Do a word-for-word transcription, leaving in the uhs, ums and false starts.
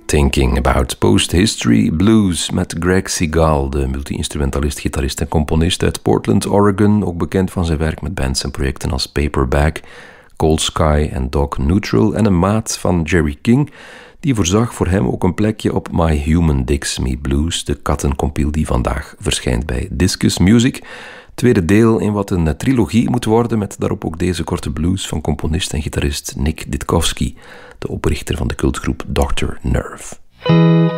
Thinking About Post-History Blues met Greg Segal, de multi-instrumentalist, gitarist en componist uit Portland, Oregon, ook bekend van zijn werk met bands en projecten als Paperback, Cold Sky en Dog Neutral, en een maat van Jerry King, die voorzag voor hem ook een plekje op My Human Dicks Me Blues, de kattenkompiel die vandaag verschijnt bij Discus Music. Tweede deel in wat een trilogie moet worden, met daarop ook deze korte blues van componist en gitarist Nick Ditkovsky, de oprichter van de cultgroep doctor Nerve.